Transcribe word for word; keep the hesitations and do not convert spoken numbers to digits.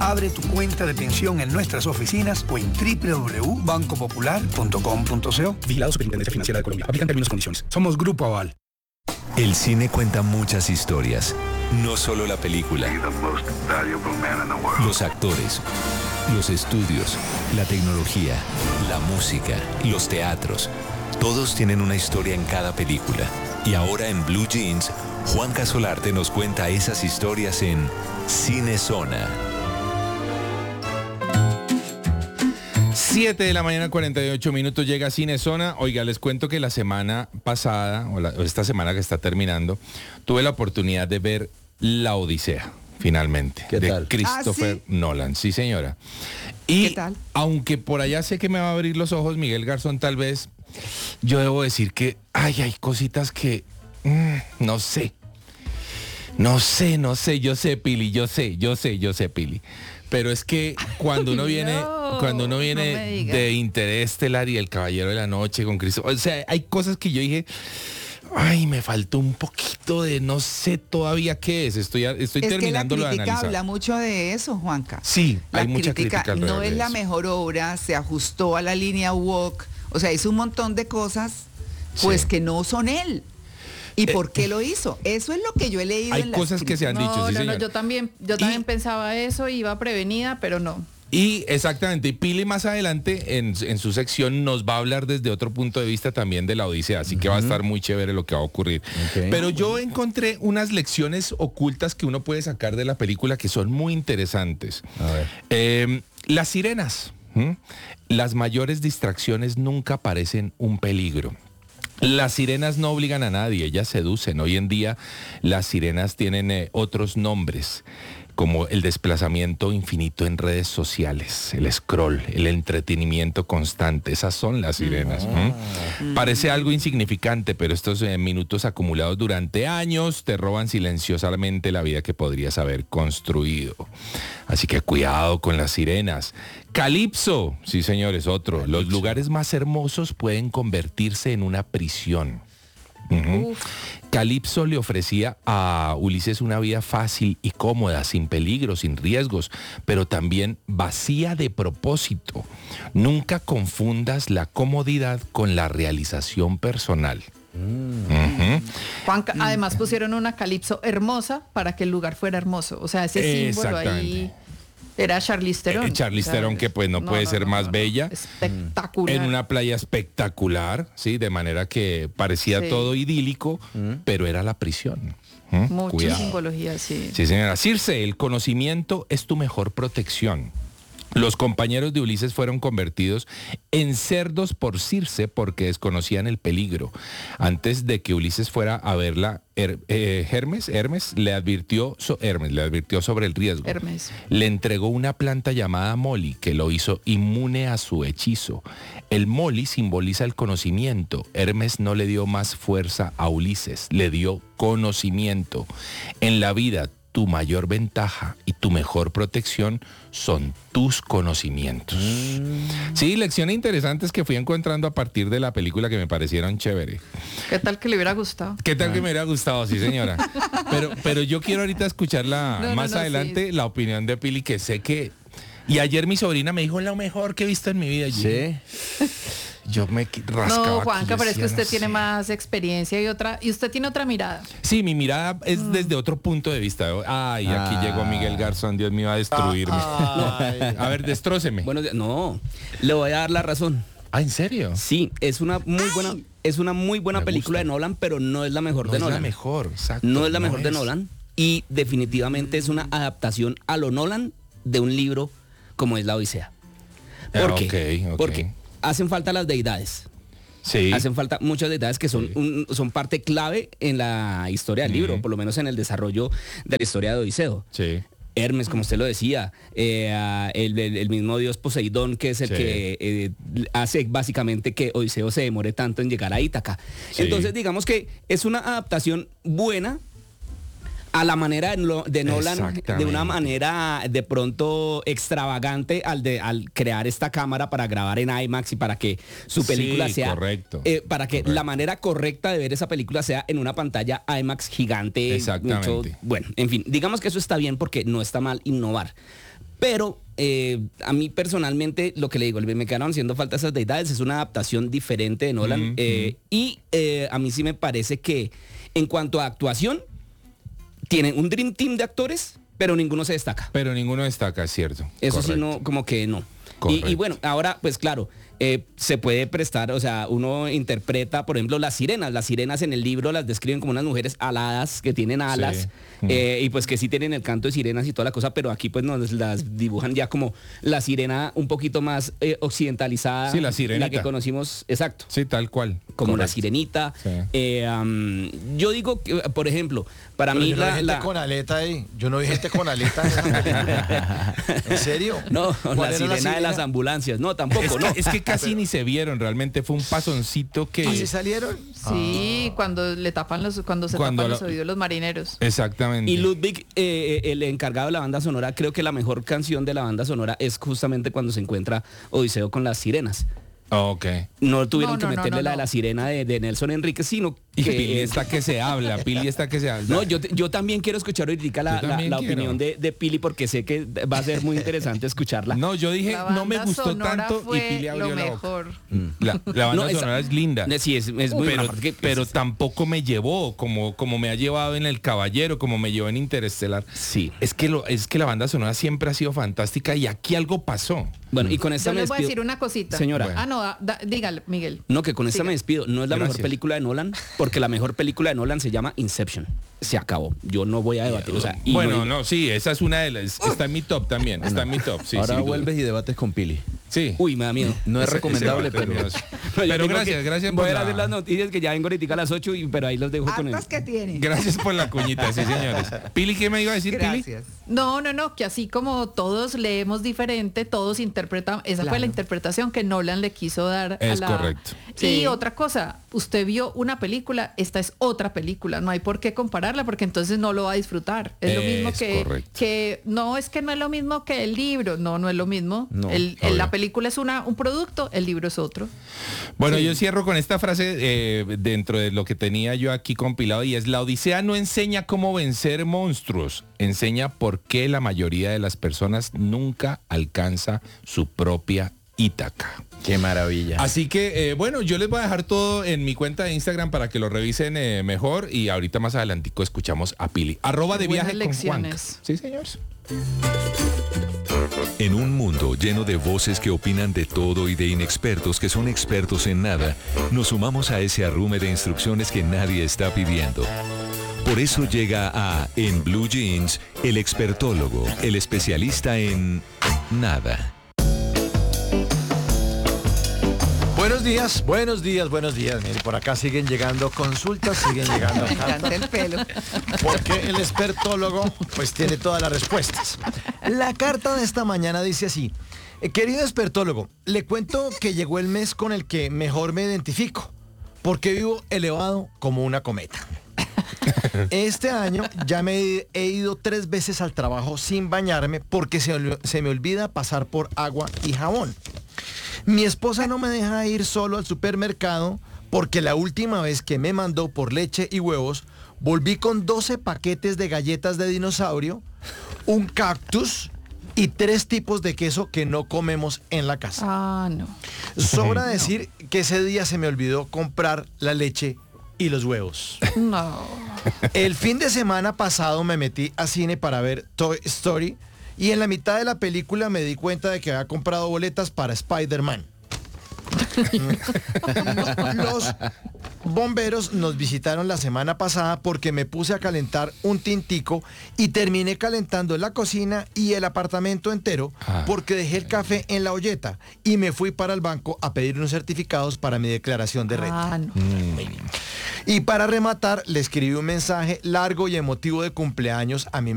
Abre tu cuenta de pensión en nuestras oficinas o en doble u doble u doble u punto banco popular punto com punto co. Vigilado Superintendencia Financiera de Colombia. Aplican términos y condiciones. Somos Grupo Aval. El cine cuenta muchas historias, no solo la película. Los actores, los estudios, la tecnología, la música, los teatros. Todos tienen una historia en cada película. Y ahora en Blue Jeans, Juan Casolarte nos cuenta esas historias en Cinezona. siete de la mañana, cuarenta y ocho minutos, llega Cinezona. Oiga, les cuento que la semana pasada, o, la, o esta semana que está terminando, tuve la oportunidad de ver La Odisea, finalmente, ¿Qué de tal? Christopher ¿Ah, sí? Nolan. Sí, señora. Y ¿Qué tal? aunque por allá sé que me va a abrir los ojos Miguel Garzón, tal vez, yo debo decir que, ay, hay cositas que, mm, no sé. No sé, no sé, yo sé, Pili, yo sé, yo sé, yo sé, Pili. Pero es que cuando uno viene, no, cuando uno viene no me diga. de Interestelar y El Caballero de la Noche con Cristo, o sea, hay cosas que yo dije, ay, me faltó un poquito de no sé todavía qué es. Estoy, estoy Es terminando que lo la de crítica analizar. habla mucho de eso, Juanca. Sí, La hay mucha crítica alrededor no es de la eso. mejor obra, se ajustó a la línea woke, o sea, hizo un montón de cosas, pues Sí. que no son él. ¿Y Eh, por qué lo hizo? Eso es lo que yo he leído Hay en las cosas que se han No, dicho, sí, no, no, señor. yo también, yo Y- también pensaba eso, iba prevenida, pero no. Y exactamente, y Pili más adelante en, en su sección nos va a hablar desde otro punto de vista también de la Odisea, así que va a estar muy chévere lo que va a ocurrir. Ok. Pero yo encontré unas lecciones ocultas que uno puede sacar de la película que son muy interesantes. A ver. Eh, las sirenas, ¿m? Las mayores distracciones nunca parecen un peligro. Las sirenas no obligan a nadie, ellas seducen. Hoy en día las sirenas tienen eh, otros nombres, como el desplazamiento infinito en redes sociales, el scroll, el entretenimiento constante. Esas son las sirenas. ¿m? Parece algo insignificante, pero estos eh, minutos acumulados durante años te roban silenciosamente la vida que podrías haber construido. Así que cuidado con las sirenas. Calipso, sí señores, otro. Los lugares más hermosos pueden convertirse en una prisión. Ujú. Calipso le ofrecía a Ulises una vida fácil y cómoda, sin peligro, sin riesgos, pero también vacía de propósito. Nunca confundas la comodidad con la realización personal. Ujú. Juanca, además pusieron una calipso hermosa para que el lugar fuera hermoso. O sea, ese símbolo ahí Exactamente. era Charlize Theron. Eh, Charlize O sea, Theron, que, pues, no puede ser más bella. Espectacular. En una playa espectacular, sí, de manera que parecía Sí. todo idílico, pero era la prisión. ¿Mm? Mucha Cuidado. simbología, sí. Sí, señora. Circe, el conocimiento es tu mejor protección. Los compañeros de Ulises fueron convertidos en cerdos por Circe porque desconocían el peligro. Antes de que Ulises fuera a verla, Her- eh, Hermes, Hermes le advirtió, so- Hermes le advirtió sobre el riesgo. Hermes. Le entregó una planta llamada Molly que lo hizo inmune a su hechizo. El Molly simboliza el conocimiento. Hermes no le dio más fuerza a Ulises, le dio conocimiento. En la vida, tu mayor ventaja y tu mejor protección son tus conocimientos. Sí, lecciones interesantes que fui encontrando a partir de la película que me parecieron chévere. ¿Qué tal que le hubiera gustado? ¿Qué tal que me hubiera gustado? Sí, señora. Pero, pero yo quiero ahorita escucharla No, no, más no, adelante, sí. la opinión de Pili, que sé que... Y ayer mi sobrina me dijo lo mejor que he visto en mi vida. Yo, Sí. yo me qui- rascaba. No, aquí, Juanca, yo pero es que decía, usted no tiene sé. más experiencia y otra, y usted tiene otra mirada. Sí, mi mirada es Mm. desde otro punto de vista. Ay, aquí Ah. llegó Miguel Garzón, Dios mío, a destruirme. A ver, destróceme. Buenos días. No, le voy a dar la razón. Ah, ¿en serio? Sí, es una muy buena, es una muy buena Me película gusta. de Nolan, pero no es la mejor No de es Nolan. la mejor, exacto. No es la mejor de es. Nolan. Y definitivamente es una adaptación a lo Nolan de un libro como es La Odisea. ¿Por Ah, qué? ok, ok. Porque hacen falta las deidades. Sí. Hacen falta muchas deidades que son, Sí. un- son parte clave en la historia del libro, Ujú. por lo menos en el desarrollo de la historia de Odiseo. Sí. Hermes, como usted lo decía, eh, ah, el, el- el mismo dios Poseidón, que es el Sí. que eh, hace básicamente que Odiseo se demore tanto en llegar a Ítaca. Sí. Entonces, digamos que es una adaptación buena a la manera de, Lo- de Nolan, de Exactamente. una manera de pronto extravagante al, de, al crear esta cámara para grabar en IMAX y para que su película Sí, sea... correcto, eh, para que correcto. la manera correcta de ver esa película sea en una pantalla IMAX gigante. Exactamente. mucho- bueno, en fin, digamos que eso está bien porque no está mal innovar. Pero eh, a mí personalmente, lo que le digo, me quedaron haciendo falta esas deidades, es una adaptación diferente de Nolan. Mm, eh, mm. Y eh, a mí sí me parece que en cuanto a actuación, tienen un dream team de actores, pero ninguno se destaca. Pero ninguno destaca, es cierto. Eso Correcto. sí, no, como que no. Y, y bueno, ahora, pues claro, eh, se puede prestar, o sea, uno interpreta, por ejemplo, las sirenas. Las sirenas en el libro las describen como unas mujeres aladas que tienen alas, sí. eh, y pues que sí tienen el canto de sirenas y toda la cosa, pero aquí pues nos las dibujan ya como la sirena un poquito más eh, occidentalizada. Sí, la sirenita. La que conocimos, exacto. Sí, tal cual. Como Correcto. La sirenita. Sí. Eh, um, yo digo que, por ejemplo, para pero mí yo la... no vi gente la... con aleta ahí. Yo no vi gente con aleta en esa película. ¿En serio? No, la sirena, la sirena de las ambulancias. No, tampoco, es, no. Que, es que casi ni se vieron, realmente fue un pasoncito que... ¿Y si salieron? Sí, ah. cuando le tapan los, cuando se cuando tapan lo... los oídos los marineros. Exactamente. Y Ludwig, eh, el encargado de la banda sonora, creo que la mejor canción de la banda sonora es justamente cuando se encuentra Odiseo con las sirenas. Oh, ok. No tuvieron no, que no, meterle no, no, la no. de la sirena de, de Nelson Enríquez, sino y que Pili es... está que se habla, Pili está que se habla. No, yo, yo también quiero escuchar ahorita la, la, la opinión de, de Pili, porque sé que va a ser muy interesante escucharla. No, yo dije, no me gustó tanto y Pili abrió lo la mejor. boca. La, la banda no, esa, sonora es linda. Sí, es, es muy pero, buena. Porque, pues, pero es, tampoco me llevó como, como me ha llevado en El Caballero, como me llevó en Interestelar. Sí. Es que, lo, es que la banda sonora siempre ha sido fantástica y aquí algo pasó. Bueno, y con esta Yo me les voy a despido. decir una cosita. Señora. Bueno. Ah, no, da, da, dígale, Miguel. No, que con esta Siga. me despido. No es la Gracias. mejor película de Nolan, porque la mejor película de Nolan se llama Inception. Se acabó. Yo no voy a debatir. O sea, y bueno, no, no, sí, esa es una de las... Está en mi top también, está en mi top. Sí, Ahora sí, vuelves y debates con Pili. Sí. Uy, me da miedo. No es recomendable, pero... No, pero gracias, que, gracias voy por a la... hacer las noticias que ya vengo ahorita a las ocho, y, pero ahí los dejo con él. Hartas que tiene. Gracias por la cuñita, sí, señores. Pili, ¿qué me iba a decir, Gracias. Pili? No, no, no, que así como todos leemos diferente, todos interpretan, esa Claro. fue la interpretación que Nolan le quiso dar Es a la... correcto. Y Sí. otra cosa, usted vio una película, esta es otra película, no hay por qué compararla porque entonces no lo va a disfrutar. Es, lo mismo Es que, correcto. que, no es que no es lo mismo que el libro, no, no es lo mismo. No, el, obvio. el- la película es una, un producto, el libro es otro. Bueno, yo cierro con esta frase eh, dentro de lo que tenía yo aquí compilado y es: la Odisea no enseña cómo vencer monstruos, enseña por qué la mayoría de las personas nunca alcanza su propia Ítaca. Qué maravilla. Así que, eh, bueno, yo les voy a dejar todo en mi cuenta de Instagram para que lo revisen eh, mejor y ahorita más adelantico escuchamos a Pili. Arroba de Buenas viaje con Juanca. lecciones. Sí, señores. En un mundo lleno de voces que opinan de todo y de inexpertos que son expertos en nada, nos sumamos a ese arrume de instrucciones que nadie está pidiendo. Por eso llega a En Blue Jeans, el expertólogo, el especialista en nada. Buenos días, buenos días, buenos días. Mire, por acá siguen llegando consultas, siguen llegando Me cartas, encanta el pelo. porque el expertólogo pues tiene todas las respuestas. La carta de esta mañana dice así: eh, querido expertólogo, le cuento que llegó el mes con el que mejor me identifico, porque vivo elevado como una cometa. Este año ya me he ido tres veces al trabajo sin bañarme porque se, ol- se me olvida pasar por agua y jabón. Mi esposa no me deja ir solo al supermercado porque la última vez que me mandó por leche y huevos, volví con doce paquetes de galletas de dinosaurio, un cactus y tres tipos de queso que no comemos en la casa. Ah, no. Sobra decir que ese día se me olvidó comprar la leche y los huevos. No. El fin de semana pasado me metí a cine para ver Toy Story y en la mitad de la película me di cuenta de que había comprado boletas para Spider-Man. Los bomberos nos visitaron la semana pasada porque me puse a calentar un tintico y terminé calentando la cocina y el apartamento entero Ah. porque dejé el café en la olleta y me fui para el banco a pedir unos certificados para mi declaración de renta. Ah, no. Y para rematar, le escribí un mensaje largo y emotivo de cumpleaños a mi